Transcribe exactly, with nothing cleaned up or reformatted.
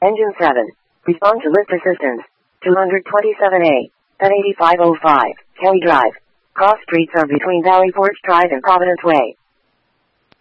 Engine seven. Respond to lift assistance. two twenty-seven A. At eighty-five oh five. Kelly Drive. Cross streets are between Valley Forge Drive and Providence Way.